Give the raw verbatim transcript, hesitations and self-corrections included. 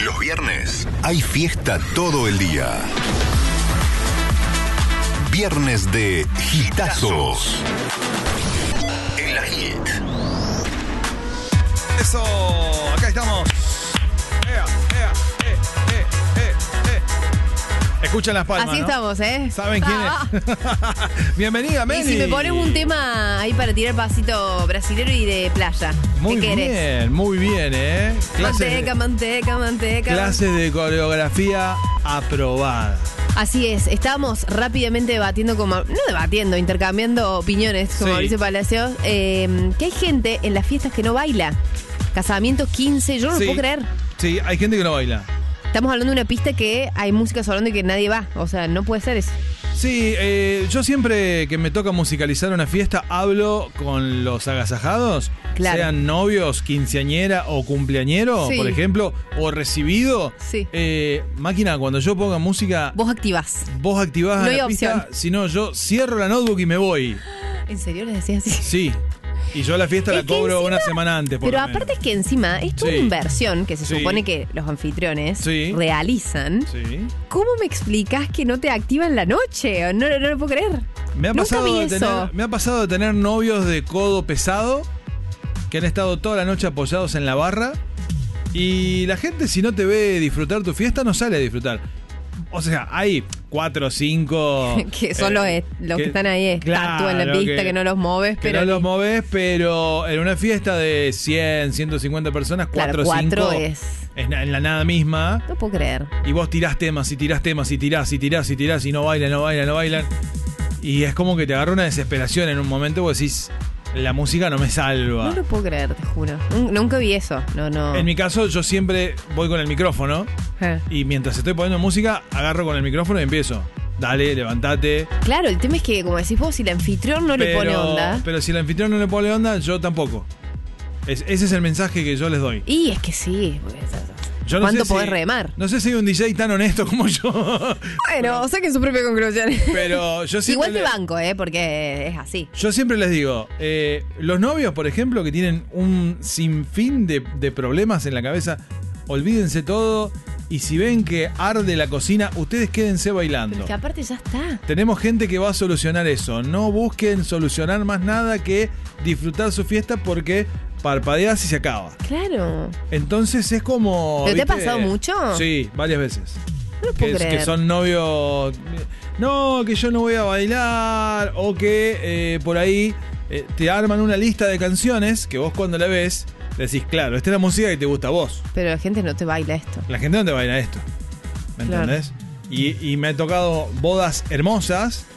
Los viernes hay fiesta todo el día. Viernes de Hitazos. En la Hit. Eso, acá estamos. Ea, ea, eh, eh, eh, eh. Escuchan las palmas, Así ¿no? estamos, ¿eh? ¿Saben quién Ah, es? Bienvenida, Meli. Y si me pones un tema ahí para tirar pasito brasilero y de playa. Muy ¿Qué bien, querés? muy bien, ¿eh? Clases Manteca, de, manteca, manteca. clases de coreografía aprobada. Así es, estábamos rápidamente debatiendo, como no debatiendo, intercambiando opiniones, como Sí. Mauricio Palacios, eh, que hay gente en las fiestas que no baila. Casamientos, quince, yo no Sí. lo puedo creer. Sí, hay gente que no baila. Estamos hablando de una pista que hay música sonando y que nadie va. O sea, no puede ser eso. Sí, eh, yo siempre que me toca musicalizar una fiesta hablo con los agasajados, Claro. sean novios, quinceañera o cumpleañero, Sí. por ejemplo, o recibido. Sí. Eh, máquina, cuando yo ponga música, Vos activás. vos activás No la hay pista, opción. si no yo cierro la notebook y me voy. ¿En serio les decías así? Sí. Y yo la fiesta Es la que cobro encima- una semana antes, por Pero lo menos. aparte es que encima es toda Sí. una inversión que se Sí. supone que los anfitriones Sí. realizan. Sí. ¿Cómo me explicás que no te activan la noche? No, no, no lo puedo creer. Me ha, Nunca pasado vi de eso. tener, me ha pasado de tener novios de codo pesado que han estado toda la noche apoyados en la barra y la gente, si no te ve disfrutar tu fiesta, no sale a disfrutar. O sea, hay cuatro o cinco... que son los, eh, los que, están ahí estatuas en la claro, pista, que, no los moves, que pero. no los moves, pero en una fiesta de cien, ciento cincuenta personas, Claro, cuatro o cinco cuatro es. en, en la nada misma. No puedo creer. Y vos tirás temas y tirás temas y tirás y tirás y tirás y no bailan, no bailan, no bailan. Y es como que te agarra una desesperación en un momento porque decís, la música no me salva. No lo puedo creer, te juro. Nun- Nunca vi eso. No, no. En mi caso, yo siempre voy con el micrófono Eh. y mientras estoy poniendo música, agarro con el micrófono y empiezo. Dale, levantate. Claro, el tema es que, como decís vos, si el anfitrión no le Pero, pone onda. pero si el anfitrión no le pone onda, yo tampoco. Es- ese es el mensaje que yo les doy. Y es que sí. pues, Yo no ¿Cuánto sé si- podés remar? No sé si hay un D J tan honesto como yo. Bueno, saquen su propia conclusión. Pero yo siempre Igual te le- banco, ¿eh? Porque es así. Yo siempre les digo, eh, los novios, por ejemplo, que tienen un sinfín de, de problemas en la cabeza, olvídense todo y si ven que arde la cocina, ustedes quédense Pero bailando. es que aparte ya está. Tenemos gente que va a solucionar eso. No busquen solucionar más nada que disfrutar su fiesta porque parpadeas y se acaba. Claro. Entonces es como... ¿Pero te ha ¿viste? pasado mucho? Sí, varias veces. No lo puedo Que, creer. que son novios. No, que yo no voy a bailar. O que eh, por ahí eh, te arman una lista de canciones que vos cuando la ves decís, claro, esta es la música que te gusta a vos. Pero la gente no te baila esto. La gente no te baila esto. ¿Me Claro. entendés? Y, y me ha tocado bodas hermosas